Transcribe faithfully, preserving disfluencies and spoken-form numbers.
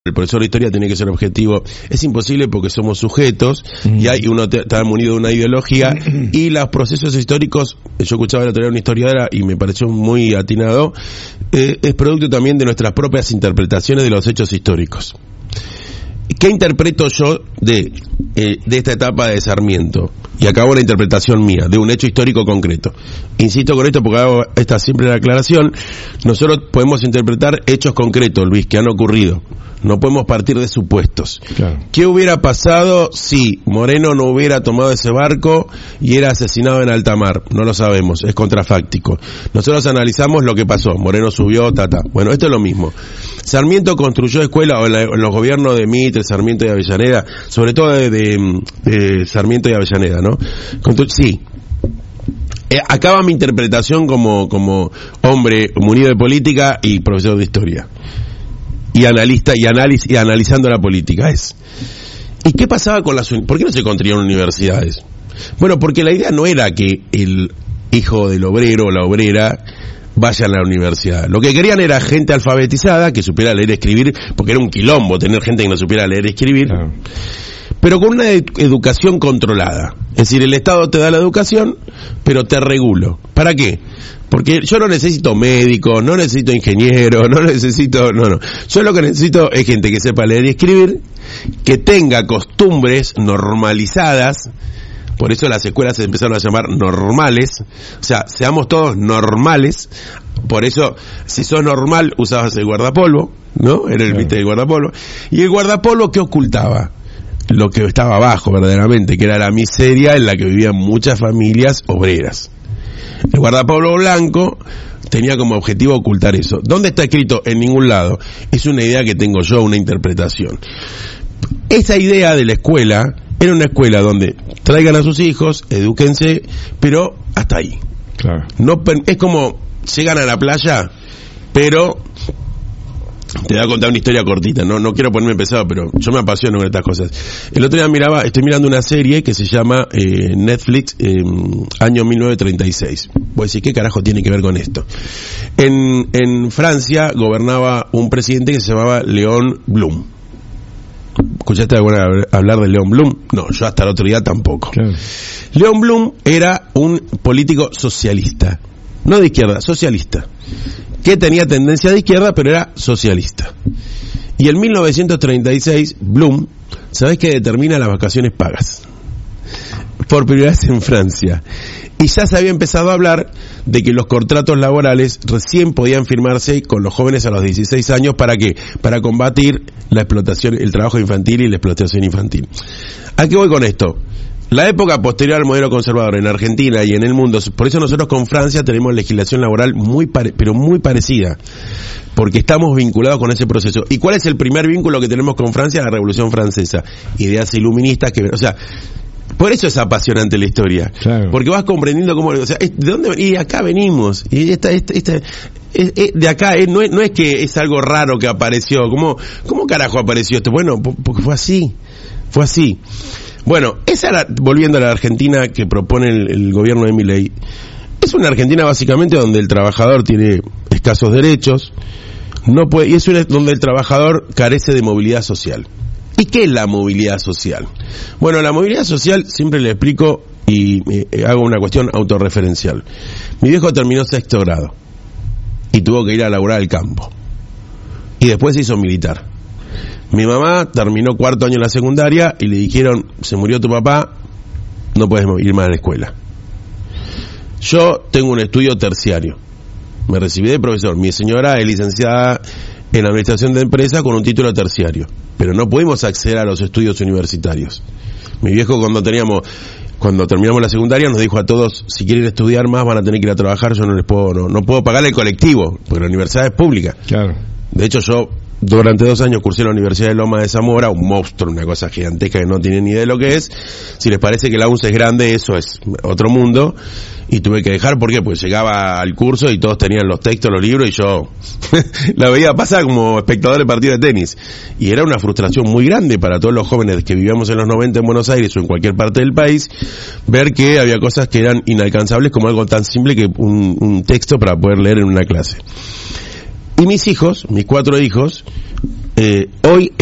El profesor de historia tiene que ser objetivo. Es imposible porque somos sujetos mm. y hay uno te, está munido de una ideología y los procesos históricos, yo escuchaba la teoría de una historiadora y me pareció muy atinado, eh, es producto también de nuestras propias interpretaciones de los hechos históricos. ¿Qué interpreto yo de, eh, de esta etapa de Sarmiento? Y acabo la interpretación mía, de un hecho histórico concreto. Insisto con esto porque hago esta simple aclaración. Nosotros podemos interpretar hechos concretos, Luis, que han ocurrido. No podemos partir de supuestos. Claro. ¿Qué hubiera pasado si Moreno no hubiera tomado ese barco y era asesinado en alta mar? No lo sabemos, es contrafáctico. Nosotros analizamos lo que pasó. Moreno subió, tata. Bueno, esto es lo mismo. Sarmiento construyó escuelas, o en, la, en los gobiernos de Mitre, Sarmiento y Avellaneda, sobre todo de, de, de Sarmiento y Avellaneda, ¿no? Constru- sí. Eh, acaba mi interpretación como, como hombre munido de política y profesor de historia. Y analista y, analiz, y analizando la política es. ¿Y qué pasaba con las ¿por qué no se construían universidades? Bueno, porque la idea no era que el hijo del obrero o la obrera vaya a la universidad. Lo que querían era gente alfabetizada que supiera leer y escribir, porque era un quilombo tener gente que no supiera leer y escribir. Claro. Pero con una ed- educación controlada. Es decir, el Estado te da la educación, pero te regulo. ¿Para qué? Porque yo no necesito médicos, no necesito ingenieros, no necesito... No, no. Yo lo que necesito es gente que sepa leer y escribir, que tenga costumbres normalizadas. Por eso las escuelas se empezaron a llamar normales. O sea, seamos todos normales. Por eso, si sos normal, usabas el guardapolvo, ¿no? Era el viste del guardapolvo. Y el guardapolvo, ¿qué ocultaba? Lo que estaba abajo verdaderamente, que era la miseria en la que vivían muchas familias obreras. El guardapolvo blanco tenía como objetivo ocultar eso. ¿Dónde está escrito? En ningún lado. Es una idea que tengo yo, una interpretación. Esa idea de la escuela era una escuela donde traigan a sus hijos, edúquense, pero hasta ahí. Claro. No, es como llegan a la playa, pero te voy a contar una historia cortita, no no quiero ponerme pesado, pero yo me apasiono con estas cosas. El otro día miraba, estoy mirando una serie que se llama eh, Netflix, eh, año mil novecientos treinta y seis. Voy a decir, ¿qué carajo tiene que ver con esto? En, en Francia gobernaba un presidente que se llamaba Léon Blum. ¿Escuchaste alguna vez hablar de Léon Blum? No, yo hasta el otro día tampoco. Claro. Léon Blum era un político socialista, no de izquierda, socialista, que tenía tendencia de izquierda, pero era socialista. Y en mil novecientos treinta y seis, Blum, ¿sabés qué determina las vacaciones pagas? Por primera vez en Francia. Y ya se había empezado a hablar de que los contratos laborales recién podían firmarse con los jóvenes a los dieciséis años. ¿Para qué? Para combatir la explotación, el trabajo infantil y la explotación infantil. ¿A qué voy con esto? La época posterior al modelo conservador en Argentina y en el mundo, por eso nosotros con Francia tenemos legislación laboral muy pare, pero muy parecida, porque estamos vinculados con ese proceso. ¿Y cuál es el primer vínculo que tenemos con Francia? La Revolución Francesa. Ideas iluministas que, o sea, por eso es apasionante la historia, claro. Porque vas comprendiendo cómo, o sea, ¿de dónde? Y acá venimos, y esta, esta, esta es, es de acá, es, no, es, no es que es algo raro que apareció. ¿Cómo, cómo carajo apareció esto? Bueno, porque fue así, fue así. Bueno, esa era, volviendo a la Argentina que propone el, el gobierno de Milei, es una Argentina básicamente donde el trabajador tiene escasos derechos, no puede, y es una donde el trabajador carece de movilidad social. ¿Y qué es la movilidad social? Bueno, la movilidad social siempre le explico y eh, hago una cuestión autorreferencial. Mi viejo terminó sexto grado y tuvo que ir a laburar al campo y después se hizo militar. Mi mamá terminó cuarto año en la secundaria y le dijeron, se murió tu papá, no puedes ir más a la escuela. Yo tengo un estudio terciario, me recibí de profesor, mi señora es licenciada en administración de empresa con un título terciario, pero no pudimos acceder a los estudios universitarios. Mi viejo cuando teníamos, cuando terminamos la secundaria nos dijo a todos, si quieren estudiar más van a tener que ir a trabajar, yo no les puedo, no, no puedo pagar el colectivo, porque la universidad es pública. Claro. De hecho yo durante dos años cursé en la Universidad de Loma de Zamora, un monstruo, una cosa gigantesca que no tienen ni idea de lo que es. Si les parece que la U N S es grande, eso es otro mundo. Y tuve que dejar, ¿por qué? Pues llegaba al curso y todos tenían los textos, los libros, y yo la veía pasar como espectador de partido de tenis. Y era una frustración muy grande para todos los jóvenes que vivíamos en los noventa en Buenos Aires o en cualquier parte del país, ver que había cosas que eran inalcanzables como algo tan simple que un, un texto para poder leer en una clase. Y mis hijos, mis cuatro hijos, eh, hoy